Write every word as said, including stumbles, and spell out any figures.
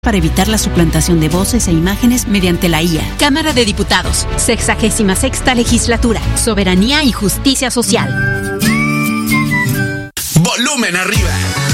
para evitar la suplantación de voces e imágenes mediante la I A. Cámara de Diputados, sexagésima sexta legislatura, soberanía y justicia social. Volumen arriba.